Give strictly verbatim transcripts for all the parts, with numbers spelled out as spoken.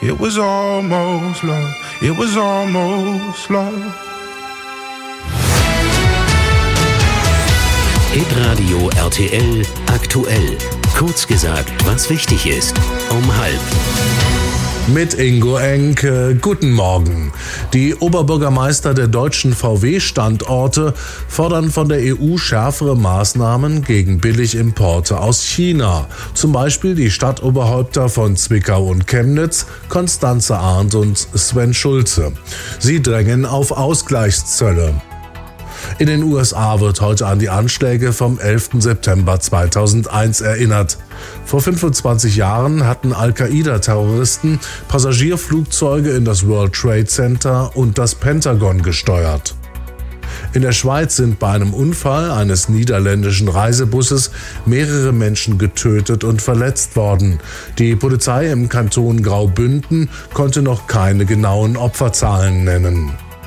It was almost love. It was almost love. Hitradio R T L aktuell. Kurz gesagt, was wichtig ist. Um halb. Mit Ingo Enke, guten Morgen. Die Oberbürgermeister der deutschen V W-Standorte fordern von der E U schärfere Maßnahmen gegen Billigimporte aus China. Zum Beispiel die Stadtoberhäupter von Zwickau und Chemnitz, Konstanze Arndt und Sven Schulze. Sie drängen auf Ausgleichszölle. In den U S A wird heute an die Anschläge vom elften September zweitausendeins erinnert. Vor fünfundzwanzig Jahren hatten Al-Qaida-Terroristen Passagierflugzeuge in das World Trade Center und das Pentagon gesteuert. In der Schweiz sind bei einem Unfall eines niederländischen Reisebusses mehrere Menschen getötet und verletzt worden. Die Polizei im Kanton Graubünden konnte noch keine genauen Opferzahlen nennen.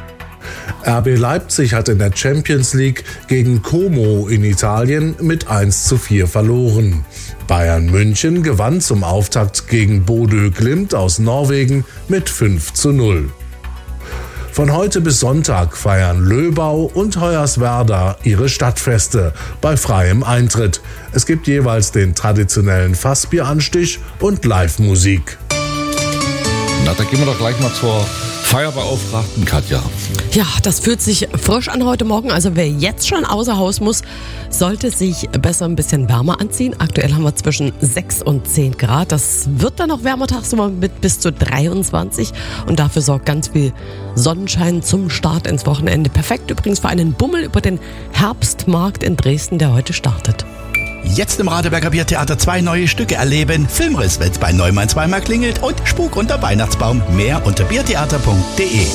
R B Leipzig hat in der Champions League gegen Como in Italien mit eins zu vier verloren. Bayern München gewann zum Auftakt gegen Bodø Glimt aus Norwegen mit fünf zu null. Von heute bis Sonntag feiern Löbau und Hoyerswerda ihre Stadtfeste bei freiem Eintritt. Es gibt jeweils den traditionellen Fassbieranstich und Live-Musik. Na, da gehen wir doch gleich mal zur Feierbeauftragten Katja. Ja, das fühlt sich frisch an heute Morgen. Also wer jetzt schon außer Haus muss, sollte sich besser ein bisschen wärmer anziehen. Aktuell haben wir zwischen sechs und zehn Grad. Das wird dann noch wärmer tagsüber mit bis zu dreiundzwanzig. Und dafür sorgt ganz viel Sonnenschein zum Start ins Wochenende. Perfekt übrigens für einen Bummel über den Herbstmarkt in Dresden, der heute startet. Jetzt im Radeberger Biertheater zwei neue Stücke erleben. Filmriss, wenn's bei Neumann zweimal klingelt und Spuk unter Weihnachtsbaum. Mehr unter biertheater punkt de.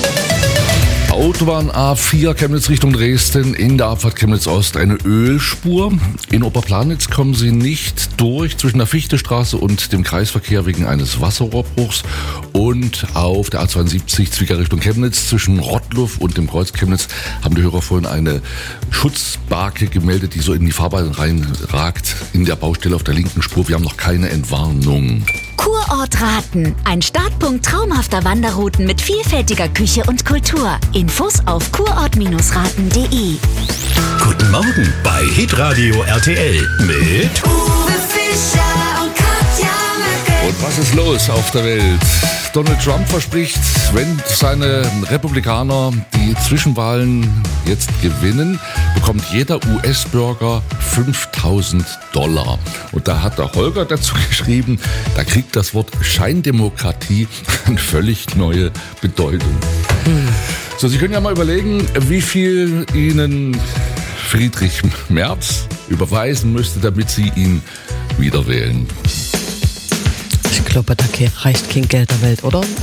Autobahn A vier Chemnitz Richtung Dresden, in der Abfahrt Chemnitz Ost eine Ölspur. In Oberplanitz kommen Sie nicht durch zwischen der Fichtestraße und dem Kreisverkehr wegen eines Wasserrohrbruchs. Und auf der A zweiundsiebzig Zwickau Richtung Chemnitz zwischen Rottluff und dem Kreuz Chemnitz haben die Hörer vorhin eine Schutzbarke gemeldet, die so in die Fahrbahn reinragt, in der Baustelle auf der linken Spur. Wir haben noch keine Entwarnung. Kurort Raten, ein Startpunkt traumhafter Wanderrouten mit vielfältiger Küche und Kultur. Infos auf kurort Raten punkt de. Guten Morgen bei Hitradio R T L mit Uwe Fischer und Katja Möcke. Und was ist los auf der Welt? Donald Trump verspricht, wenn seine Republikaner die Zwischenwahlen jetzt gewinnen, bekommt jeder U S-Bürger fünftausend Dollar. Und da hat der Holger dazu geschrieben, da kriegt das Wort Scheindemokratie eine völlig neue Bedeutung. Hm. So, Sie können ja mal überlegen, wie viel Ihnen Friedrich Merz überweisen müsste, damit Sie ihn wieder wählen. Ich glaube, da reicht kein Geld der Welt, oder?